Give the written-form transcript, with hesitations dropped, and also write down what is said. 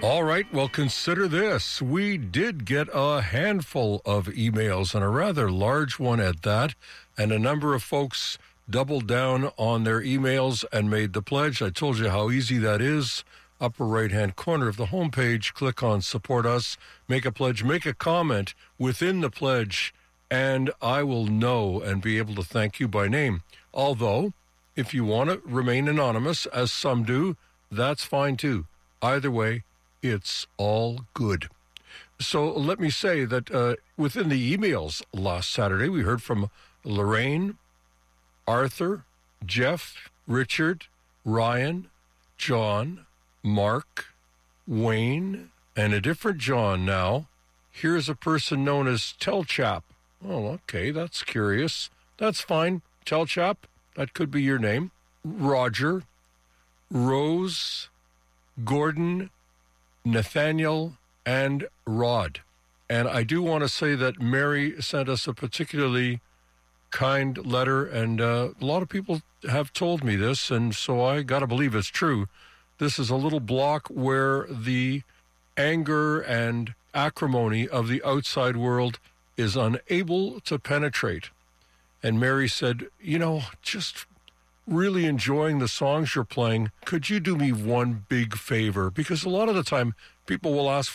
All right, well, consider this. We did get a handful of emails, and a rather large one at that, and a number of folks doubled down on their emails and made the pledge. I told you how easy that is. Upper right-hand corner of the homepage, click on Support Us, make a pledge, make a comment within the pledge, and I will know and be able to thank you by name. Although, if you want to remain anonymous, as some do, that's fine too. Either way, it's all good. So let me say that within the emails last Saturday, we heard from Lorraine, Arthur, Jeff, Richard, Ryan, John, Mark, Wayne, and a different John now. Here's a person known as Telchap. Oh, okay, that's curious. That's fine. Telchap, that could be your name. Roger, Rose, Gordon, Nathaniel, and Rod. And I do want to say that Mary sent us a particularly kind letter, and a lot of people have told me this, and so I got to believe it's true. This is a little block where the anger and acrimony of the outside world is unable to penetrate. And Mary said, just really enjoying the songs you're playing. Could you do me one big favor? Because a lot of the time, people will ask